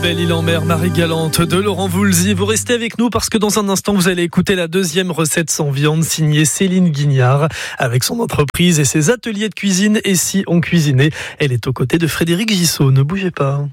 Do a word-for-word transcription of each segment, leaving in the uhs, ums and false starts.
Belle-Île-en-Mer, Marie Galante de Laurent Voulzy. Vous restez avec nous parce que dans un instant, vous allez écouter la deuxième recette sans viande signée Céline Guignard avec son entreprise et ses ateliers de cuisine. Et si on cuisinait, elle est aux côtés de Frédéric Gissot. Ne bougez pas.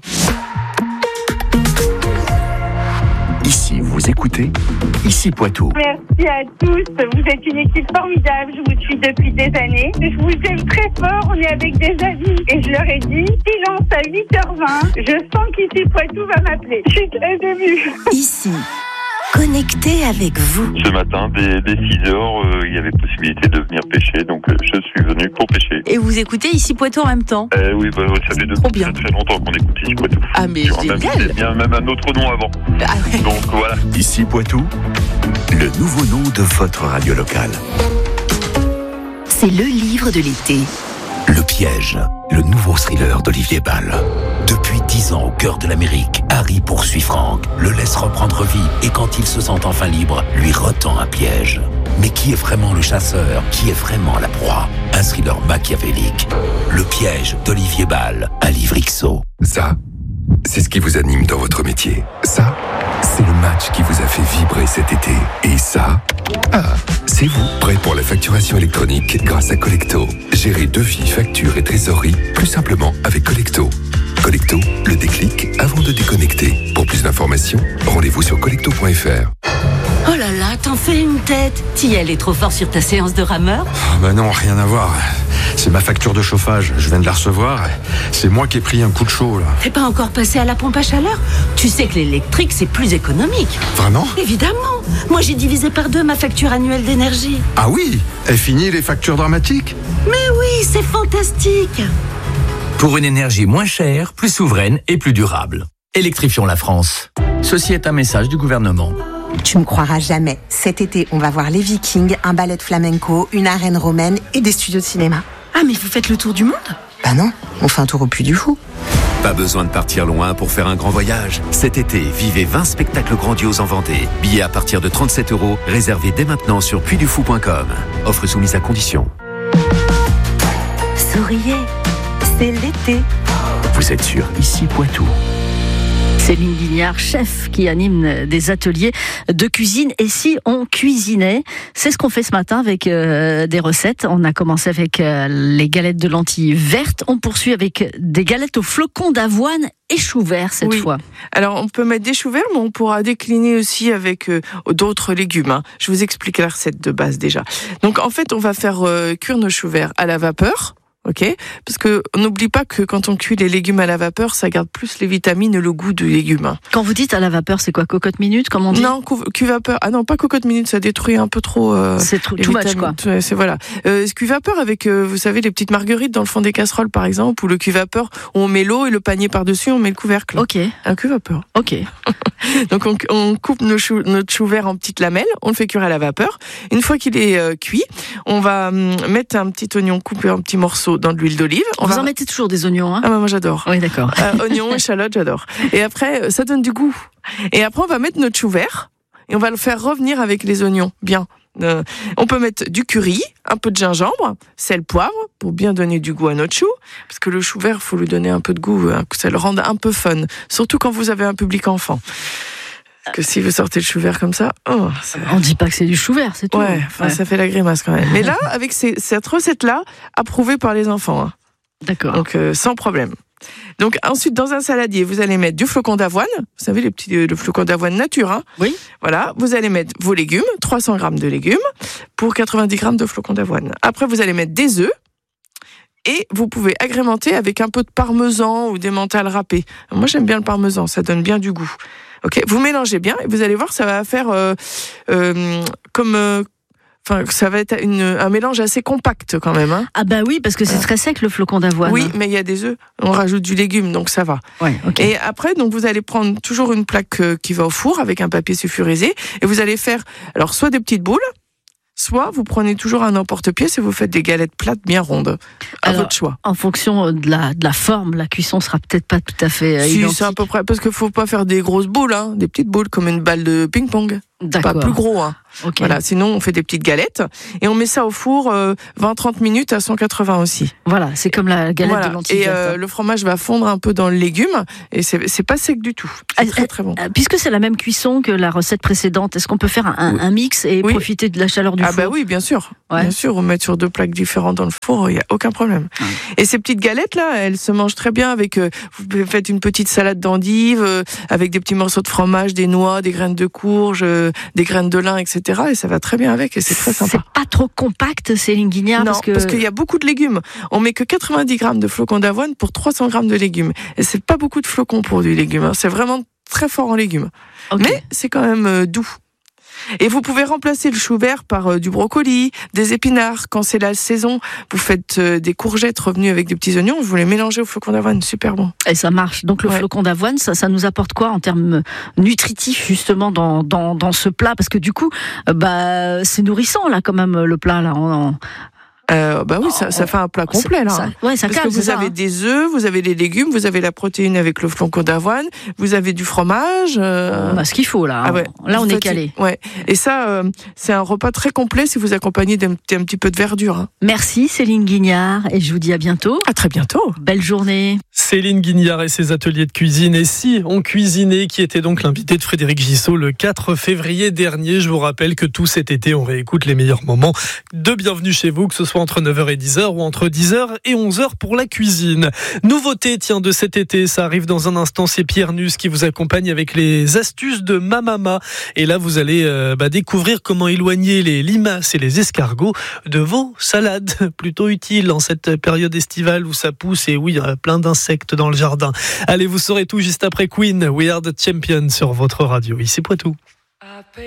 Ici, vous écoutez Ici Poitou. Merci à tous. Vous êtes une équipe formidable. Je vous suis depuis des années. Je vous aime très fort. On est avec des amis. Et je leur ai dit, silence à huit heures vingt. Je sens qu'Ici Poitou va m'appeler. Je suis très émue. Ici, connecté avec vous. Ce matin, dès, dès six heures, euh, il y avait possibilité de venir pêcher. Donc, euh, je suis venu pour pêcher. Et vous écoutez Ici Poitou en même temps? euh, Oui, bah, ça fait depuis très, très longtemps qu'on écoute Ici Poitou. Ah, mais Sur génial. même, bien, même un autre nom avant. Ah ouais. Donc, voilà. Ici Poitou, le nouveau nom de votre radio locale. C'est le livre de l'été. Le Piège, le nouveau thriller d'Olivier Ball. Depuis dix ans au cœur de l'Amérique, Harry poursuit Frank, le laisse reprendre vie et quand il se sent enfin libre, lui retend un piège. Mais qui est vraiment le chasseur? Qui est vraiment la proie? Un thriller machiavélique. Le Piège d'Olivier Ball, un livre X O. Ça, c'est ce qui vous anime dans votre métier. Ça, c'est le match qui vous a fait vibrer cet été. Et ça, ah, c'est vous, prêt pour la facturation électronique grâce à Collecto. Gérez devis, factures et trésorerie plus simplement avec Collecto. Collecto, le déclic avant de déconnecter. Pour plus d'informations, rendez-vous sur collecto point f r. Oh là là, t'en fais une tête. T'y allais trop fort sur ta séance de rameur? Oh bah non, rien à voir. C'est ma facture de chauffage, je viens de la recevoir. C'est moi qui ai pris un coup de chaud là. T'es pas encore passé à la pompe à chaleur? Tu sais que l'électrique c'est plus économique. Vraiment? Évidemment. Moi j'ai divisé par deux ma facture annuelle d'énergie. Ah oui? Est fini les factures dramatiques? Mais oui, c'est fantastique. Pour une énergie moins chère, plus souveraine et plus durable. Électrifions la France. Ceci est un message du gouvernement. Tu me croiras jamais. Cet été, on va voir les Vikings, un ballet de flamenco, une arène romaine et des studios de cinéma. Ah mais vous faites le tour du monde? Bah non, on fait un tour au Puy du Fou. Pas besoin de partir loin pour faire un grand voyage. Cet été, vivez vingt spectacles grandioses en Vendée. Billets à partir de trente-sept euros, réservés dès maintenant sur puy du fou point com. Offre soumise à condition. Souriez, c'est l'été. Vous êtes sur Ici Poitou. Céline Guignard, chef qui anime des ateliers de cuisine. Et si on cuisinait? C'est ce qu'on fait ce matin avec euh, des recettes. On a commencé avec euh, les galettes de lentilles vertes. On poursuit avec des galettes aux flocons d'avoine et choux verts cette oui. fois. Alors on peut mettre des choux verts, mais on pourra décliner aussi avec euh, d'autres légumes. Hein. Je vous explique la recette de base déjà. Donc en fait, on va faire euh, cuire nos choux verts à la vapeur. Ok, parce que on n'oublie pas que quand on cuit les légumes à la vapeur, ça garde plus les vitamines et le goût du légume. Quand vous dites à la vapeur, c'est quoi, cocotte minute, comme on dit? Non, cuit vapeur. Ah non, pas cocotte minute, ça détruit un peu trop. Euh, c'est trop too much, quoi. C'est voilà. Euh, cuit vapeur avec, euh, vous savez, les petites marguerites dans le fond des casseroles, par exemple, ou le cuit vapeur où on met l'eau et le panier par dessus, on met le couvercle. Ok. Un cuit vapeur. Ok. Donc on, on coupe nos choux, notre chou vert en petites lamelles, on le fait cuire à la vapeur. Une fois qu'il est euh, cuit, on va hum, mettre un petit oignon coupé en petits morceaux dans de l'huile d'olive. On Vous va... en mettez toujours des oignons, hein? Ah bah moi j'adore. Oui, d'accord. Euh, oignons, échalotes, j'adore. Et après, ça donne du goût. Et après, on va mettre notre chou vert et on va le faire revenir avec les oignons, bien. Euh, on peut mettre du curry, un peu de gingembre, sel, poivre, pour bien donner du goût à notre chou. Parce que le chou vert, il faut lui donner un peu de goût, hein, que ça le rende un peu fun. Surtout quand vous avez un public enfant. Parce que si vous sortez le chou vert comme ça, oh, c'est... on dit pas que c'est du chou vert, c'est tout. Ouais, enfin, ouais. Ça fait la grimace quand même. Mais là, avec ces, cette recette-là, approuvée par les enfants. Hein. D'accord. Donc, euh, sans problème. Donc, ensuite, dans un saladier, vous allez mettre du flocon d'avoine. Vous savez, les petits, le flocon d'avoine nature, hein. Oui. Voilà. Vous allez mettre vos légumes, trois cents grammes de légumes, pour quatre-vingt-dix grammes de flocon d'avoine. Après, vous allez mettre des œufs. Et vous pouvez agrémenter avec un peu de parmesan ou d'emmental râpé. Moi, j'aime bien le parmesan, ça donne bien du goût. Ok, vous mélangez bien et vous allez voir, ça va faire euh, euh, comme... Euh, Enfin, ça va être une, un mélange assez compact quand même. Hein. Ah bah oui, parce que c'est très sec le flocon d'avoine. Oui, mais il y a des œufs. On rajoute du légume, donc ça va. Ouais, okay. Et après, donc vous allez prendre toujours une plaque qui va au four avec un papier sulfurisé et vous allez faire, alors soit des petites boules, soit vous prenez toujours un emporte-pièce et vous faites des galettes plates bien rondes. À alors, votre choix. En fonction de la, de la forme, la cuisson sera peut-être pas tout à fait si, identique. C'est à peu près, parce qu'il faut pas faire des grosses boules, hein, des petites boules comme une balle de ping-pong. D'accord. Pas plus gros, hein. Okay. Voilà, sinon on fait des petites galettes et on met ça au four euh, vingt à trente minutes à cent quatre-vingts aussi. Voilà, c'est comme la galette voilà. de lentilles. Et euh, le fromage va fondre un peu dans le légume et c'est, c'est pas sec du tout. C'est euh, très très bon. Euh, puisque c'est la même cuisson que la recette précédente, est-ce qu'on peut faire un, oui. un mix et oui. profiter de la chaleur du ah four? Ah bah oui, bien sûr. Ouais. Bien sûr, on met sur deux plaques différentes dans le four, il y a aucun problème. Ouais. Et ces petites galettes là, elles se mangent très bien avec euh, vous faites une petite salade d'endives euh, avec des petits morceaux de fromage, des noix, des graines de courge, euh, des graines de lin, et cetera. Et ça va très bien avec et c'est très sympa. C'est pas trop compact, Céline Guignard? Non, parce, que... parce qu'il y a beaucoup de légumes. On met que quatre-vingt-dix grammes de flocons d'avoine pour trois cents grammes de légumes. Et c'est pas beaucoup de flocons pour du légume. Hein. C'est vraiment très fort en légumes. Okay. Mais c'est quand même euh, doux. Et vous pouvez remplacer le chou vert par euh, du brocoli, des épinards. Quand c'est la saison, vous faites euh, des courgettes revenues avec des petits oignons, vous les mélangez au flocon d'avoine, super bon. Et ça marche. Donc le ouais. flocon d'avoine, ça, ça nous apporte quoi en termes nutritifs justement dans, dans, dans ce plat? Parce que du coup, euh, bah, c'est nourrissant là quand même le plat là. En, en... Euh, bah oui, ça, ça fait un plat complet là. Ça, ouais, ça Parce calme, que vous ça, avez hein. des œufs, vous avez les légumes, vous avez la protéine avec le flocon d'avoine, vous avez du fromage. Euh... On a ce qu'il faut là. Ah ouais. Là, on vous est calé. Ouais. Et ça, euh, c'est un repas très complet si vous accompagnez d'un, d'un petit peu de verdure. Hein. Merci Céline Guignard et je vous dis à bientôt. À très bientôt. Belle journée. Céline Guignard et ses ateliers de cuisine. Et si on cuisinait, qui était donc l'invité de Frédéric Gissot le quatre février dernier. Je vous rappelle que tout cet été, on réécoute les meilleurs moments de Bienvenue chez vous, que ce soit entre neuf heures et dix heures ou entre dix heures et onze heures pour la cuisine. Nouveauté, tiens, de cet été, ça arrive dans un instant, c'est Pierre Nus qui vous accompagne avec les astuces de Mamama. Et là, vous allez euh, bah, découvrir comment éloigner les limaces et les escargots de vos salades. Plutôt utile en cette période estivale où ça pousse et oui, il y a plein d'insectes dans le jardin. Allez, vous saurez tout juste après Queen, We Are the Champions sur votre radio. Ici Poitou.